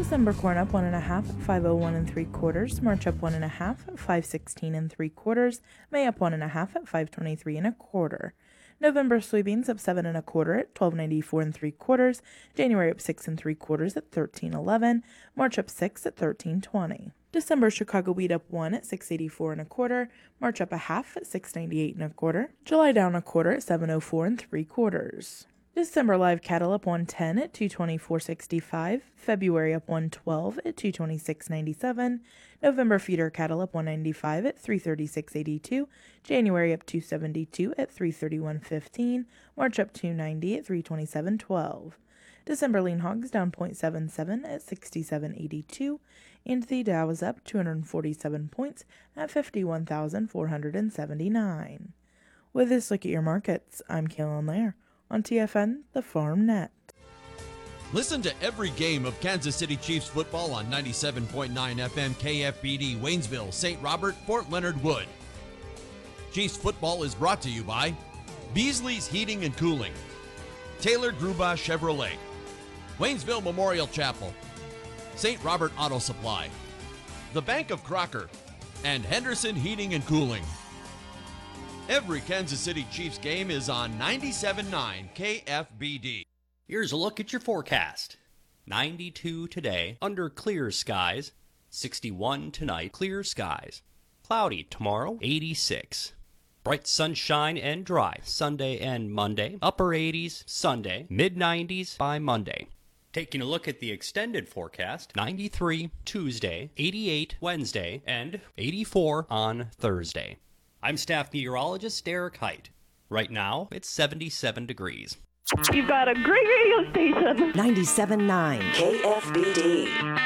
December corn up 1.5 at 501 3/4. March up 1.5 at 516 3/4. May up 1.5 at 523 1/4. November soybeans up 7 1/4 at 1294 3/4. January up 6 3/4 at 1311. March up 6 at 1320. December Chicago wheat up 1 at 684 1/4. March up 1/2 at 698 1/4. July down 1/4 at 704 3/4. December live cattle up 110 at 224.65. February up 112 at 226.97. November feeder cattle up 195 at 336.82. January up 272 at 331.15. March up 290 at 327.12. December lean hogs down 0.77 at 67.82. And the Dow is up 247 points at 51,479. With this look at your markets, I'm Kaylin Lair on TFN, the Farm Net. Listen to every game of Kansas City Chiefs football on 97.9 FM KFBD, Waynesville, St. Robert, Fort Leonard Wood. Chiefs football is brought to you by Beasley's Heating and Cooling, Taylor Gruba Chevrolet, Waynesville Memorial Chapel, St. Robert Auto Supply, the Bank of Crocker, and Henderson Heating and Cooling. Every Kansas City Chiefs game is on 97.9 KFBD. Here's a look at your forecast. 92 today, under clear skies. 61 tonight, clear skies. Cloudy tomorrow, 86. Bright sunshine and dry Sunday and Monday. Upper 80s Sunday, mid-90s by Monday. Taking a look at the extended forecast, 93 Tuesday, 88 Wednesday, and 84 on Thursday. I'm staff meteorologist Derek Height. Right now, it's 77 degrees. You've got a great radio station. 97.9 KFBD.